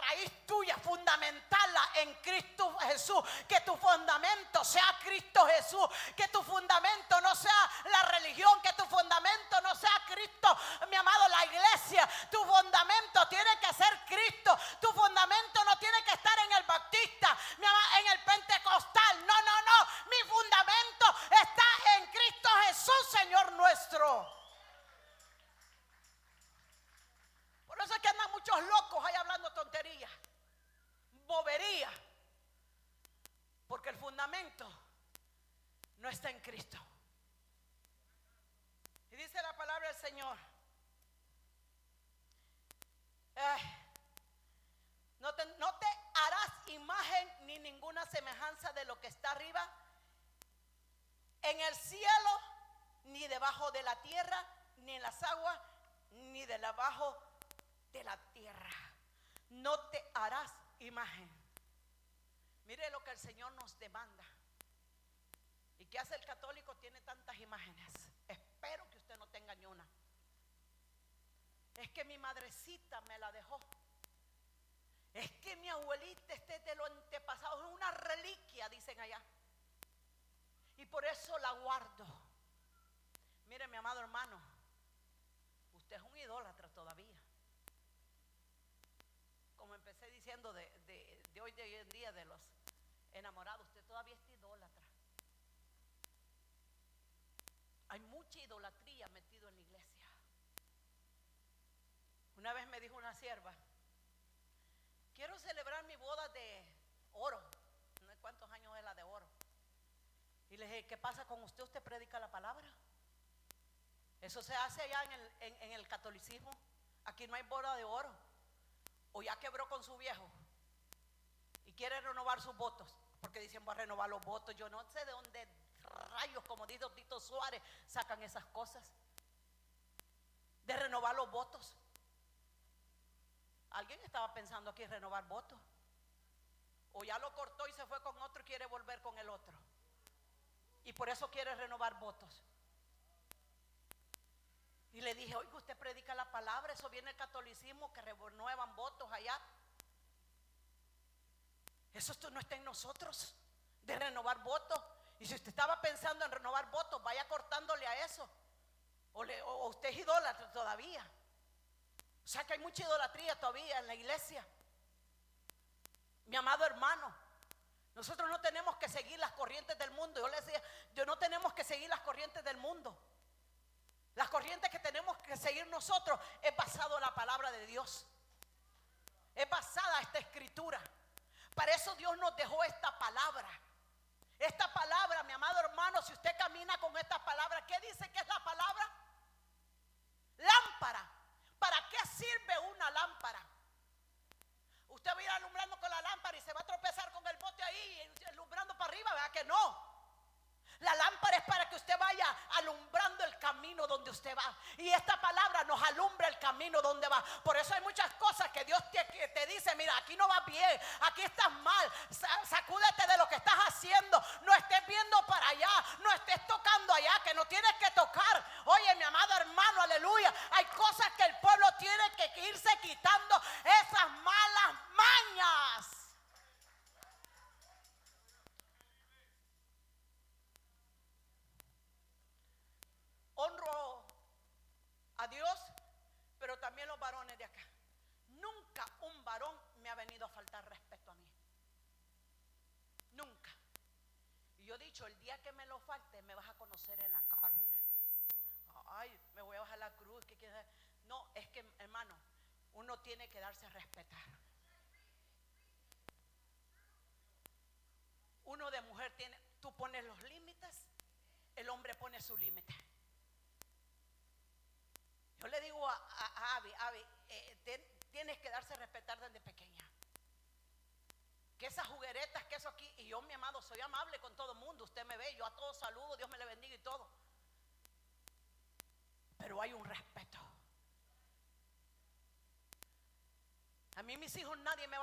raíz tuya, fundamentarla en Cristo Jesús. Que tu fundamento sea Cristo Jesús. Que tu fundamento no sea la religión. Que tu fundamento no sea Cristo, mi amado, la iglesia. Tu fundamento tiene que ser Cristo. Tu fundamento no tiene que estar en el Bautista, mi amado, en el Pentecostal. No, no, no. Mi fundamento está en Cristo Jesús, Señor nuestro. Por eso es que andan muchos locos ahí hablando tonterías, boberías, porque el fundamento no está en Cristo. Y dice la palabra del Señor, no te harás imagen ni ninguna semejanza de lo que está arriba en el cielo, ni debajo de la tierra, ni en las aguas, ni de debajo de la tierra. No te harás imagen. Mire lo que el Señor nos demanda. ¿Y qué hace el católico? Tiene tantas imágenes. Espero que usted no tenga ni una. Es que mi madrecita me la dejó. Es que mi abuelita de lo antepasado es una reliquia, dicen allá. Y por eso la guardo. Mire, mi amado hermano, usted es un idólatra todavía. Como empecé diciendo de hoy en día de los enamorados, usted todavía es idólatra. Hay mucha idolatría metido en la iglesia. Una vez me dijo una sierva: quiero celebrar mi boda de oro. No sé cuántos años es la de oro. Y le dije: ¿qué pasa con usted? ¿Usted predica la palabra? Eso se hace allá en el catolicismo. Aquí no hay boda de oro. O ya quebró con su viejo y quiere renovar sus votos, porque dicen: voy a renovar los votos. Yo no sé de dónde rayos, como dijo Tito Suárez, sacan esas cosas de renovar los votos. ¿Alguien estaba pensando aquí en renovar votos? O ya lo cortó y se fue con otro y quiere volver con el otro, y por eso quiere renovar votos. Y le dije: oiga, usted predica la palabra, eso viene el catolicismo, que renuevan votos allá. Eso no está en nosotros, de renovar votos. Y si usted estaba pensando en renovar votos, vaya cortándole a eso. O usted es idólatra todavía. O sea que hay mucha idolatría todavía en la iglesia. Mi amado hermano, nosotros no tenemos que seguir las corrientes del mundo. Yo le decía: yo no tenemos que seguir las corrientes del mundo. Las corrientes que tenemos que seguir nosotros es basado en la palabra de Dios. Es basada esta escritura. Para eso Dios nos dejó esta palabra. Esta palabra, mi amado hermano, si usted camina con esta palabra, ¿qué dice que es la palabra? Lámpara. ¿Para qué sirve una lámpara? Usted va a ir alumbrando con la lámpara y se va a tropezar con el bote ahí, alumbrando para arriba, ¿verdad que no? La lámpara es para que usted vaya alumbrando el camino donde usted va. Y esta palabra nos alumbra el camino donde va. Por eso hay muchas cosas que Dios te dice: mira, aquí no vas bien, aquí estás mal, sacúdete de lo que estás haciendo. No estés viendo para allá, no estés tocando allá, que no tienes que tocar. Oye, mi amado hermano, aleluya. Hay cosas que el pueblo tiene que irse quitando, esas malas mañas. Honro a Dios, pero también los varones de acá. Nunca un varón me ha venido a faltar respeto a mí. Nunca. Y yo he dicho: el día que me lo falte, me vas a conocer en la carne. Ay, me voy a bajar la cruz. No, es que, hermano, uno tiene que darse a respetar. Uno de mujer tiene, tú pones los límites, el hombre pone su límite. Yo le digo a Abby, tienes que darse a respetar desde pequeña. Que esas jugueretas, que eso aquí, y yo, mi amado, soy amable con todo el mundo. Usted me ve, yo a todos saludo, Dios me le bendiga y todo. Pero hay un respeto. A mí mis hijos nadie me va